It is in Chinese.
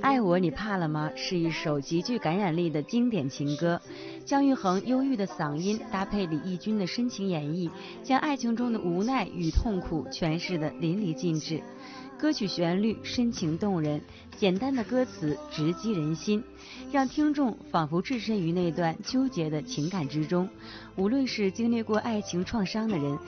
爱我你怕了吗是一首极具感染力的经典情歌，姜育恒忧郁的嗓音搭配李翊君的深情演绎，将爱情中的无奈与痛苦诠释得淋漓尽致。歌曲旋律深情动人，简单的歌词直击人心，让听众仿佛置身于那段纠结的情感之中。无论是经历过爱情创伤的人，